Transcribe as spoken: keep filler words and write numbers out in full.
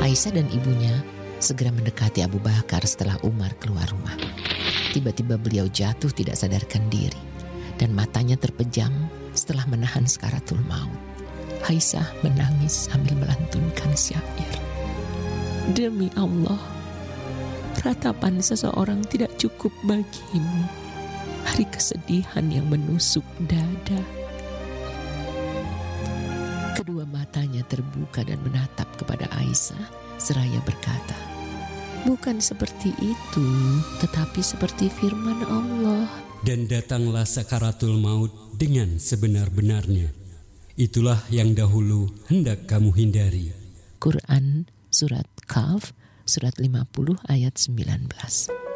Aisyah dan ibunya segera mendekati Abu Bakar setelah Umar keluar rumah. Tiba-tiba beliau jatuh tidak sadarkan diri dan matanya terpejam setelah menahan sakaratul maut. Aisyah menangis sambil melantunkan syair. Demi Allah, ratapan seseorang tidak cukup bagimu. Hari kesedihan yang menusuk dada. Kedua matanya terbuka dan menatap kepada Aisyah seraya berkata, bukan seperti itu, tetapi seperti firman Allah. Dan datanglah sakaratul maut dengan sebenar-benarnya. Itulah yang dahulu hendak kamu hindari. Quran Surat Kahf, Surat lima puluh ayat sembilan belas.